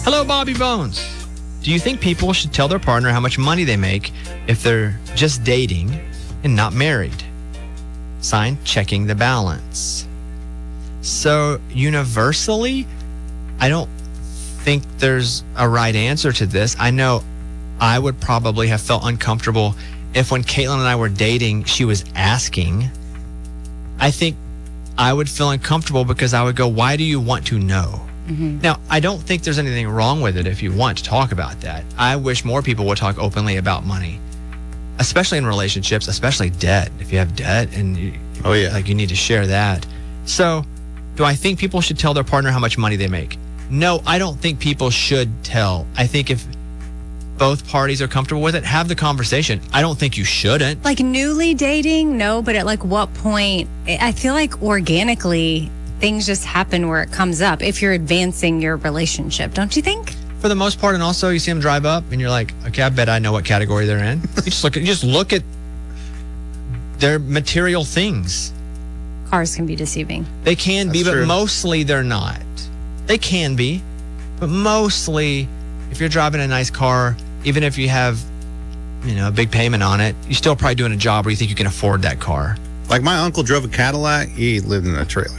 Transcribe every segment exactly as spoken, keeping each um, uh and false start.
Hello, Bobby Bones. Do you think people should tell their partner how much money they make if they're just dating and not married? Signed, Checking the Balance. So universally, I don't think there's a right answer to this. I know I would probably have felt uncomfortable if when Caitlin and I were dating, she was asking. I think I would feel uncomfortable because I would go, why do you want to know? Mm-hmm. Now, I don't think there's anything wrong with it if you want to talk about that. I wish more people would talk openly about money, especially in relationships, especially debt. If you have debt and you, oh yeah, like you need to share that. So, do I think people should tell their partner how much money they make? No, I don't think people should tell. I think if both parties are comfortable with it, have the conversation. I don't think you shouldn't. Like newly dating, no, but at like what point? I feel like organically things just happen where it comes up if you're advancing your relationship, don't you think? For the most part, and also you see them drive up and you're like, okay, I bet I know what category they're in. You just look at you just look at their material things. Cars can be deceiving. They can That's be, but true. mostly they're not. They can be, but mostly if you're driving a nice car, even if you have, you know, a big payment on it, you're still probably doing a job where you think you can afford that car. Like my uncle drove a Cadillac. He lived in a trailer.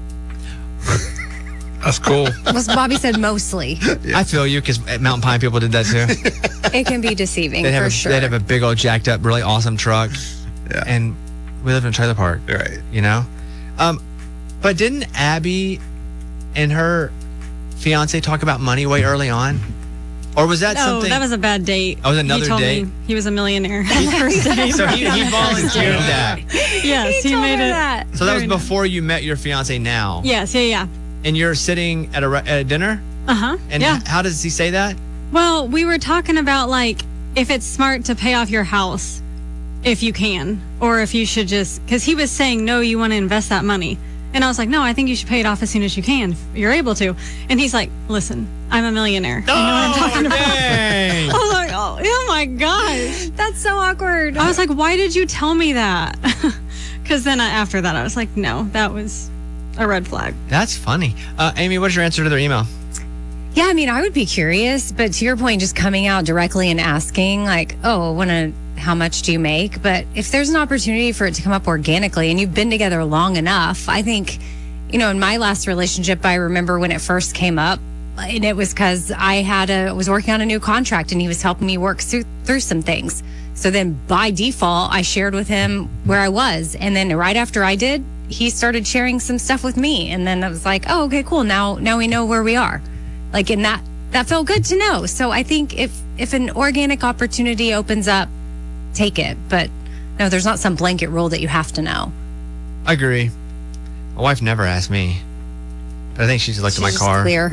That's cool. Well, Bobby said mostly. I feel you because Mountain Pine people did that too. It can be deceiving They'd have for a, sure. They'd have a big old jacked up, really awesome truck. Yeah. And we live in a trailer park. Right. You know? Um, but didn't Abby and her fiance talk about money way early on? Or was that No, something? that was a bad date. Oh, it was another he told date? Me he was a millionaire on the first date. So he, he volunteered that. Yes, he, he, told made her it. that. So that was Very nice. before you met your fiance now. Yes, yeah, yeah. And you're sitting at a, re- at a dinner? Uh huh. And yeah. h- how does he say that? Well, we were talking about like if it's smart to pay off your house if you can, or if you should just, because he was saying, no, you want to invest that money. And I was like, no, I think you should pay it off as soon as you can, if you're able to. And he's like, listen, I'm a millionaire. You know what I'm talking about? Dang. I was like, oh, oh my gosh. That's so awkward. I was like, why did you tell me that? Because then I, after that, I was like, no, that was a red flag. That's funny. Uh, Amy, what's your answer to their email? Yeah, I mean, I would be curious, but to your point, just coming out directly and asking, like, oh, want to, how much do you make? But if there's an opportunity for it to come up organically and you've been together long enough, I think, you know, in my last relationship, I remember when it first came up, and it was because I had a was working on a new contract and he was helping me work through, through some things. So then by default, I shared with him where I was. And then right after I did, he started sharing some stuff with me. And then I was like, oh, okay, cool. Now, now we know where we are. Like, and that, that felt good to know. So I think if, if an organic opportunity opens up, take it. But no, there's not some blanket rule that you have to know. I agree. My wife never asked me. But I think she just looked She's at my just car. Clear.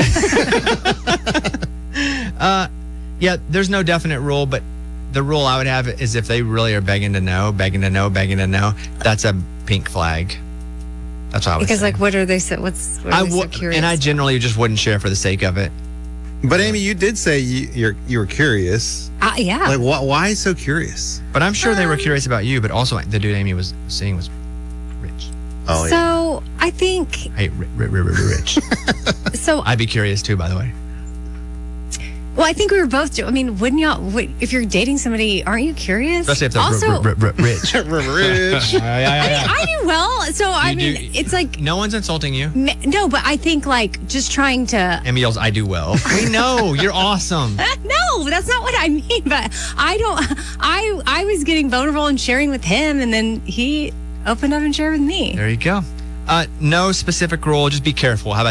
Yeah. uh, yeah, there's no definite rule, but the rule I would have is if they really are begging to know, begging to know, begging to know, that's a pink flag. That's what I would Because, say. like, what are they so, what's, what are I they so would, curious and I about? generally just wouldn't share for the sake of it. But Amy, you did say you, you're you were curious. Uh, yeah. Like, wh- why so curious? But I'm sure they were Um, curious about you, but also the dude Amy was seeing was rich. Oh yeah. so I think, Hey, ri- ri- ri- ri- rich. so I'd be curious too, by the way. Well, I think we were both. I mean, wouldn't y'all? Would, if you're dating somebody, aren't you curious? Especially if they're also, ri- ri- ri- rich. Rich. Yeah, yeah, I yeah. mean, I do well. So I You mean, do- it's like No one's insulting you. me- no, but I think like just trying to. Amy yells, I do well. We know, you're awesome. No, that's not what I mean. But I don't. I I was getting vulnerable and sharing with him, and then he opened up and shared with me. There you go. Uh, no specific rule, just be careful. How about